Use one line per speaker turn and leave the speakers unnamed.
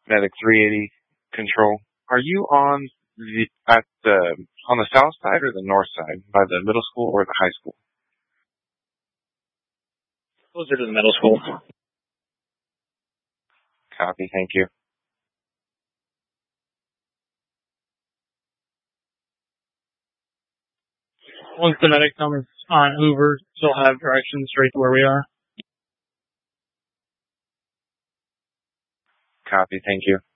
Medic 380 control. Are you on on the south side or the north side, by the middle school or the high school?
Closer to the middle school.
Copy, thank you.
Once the medic comes on Hoover, she'll have directions straight to where we are.
Copy, thank you.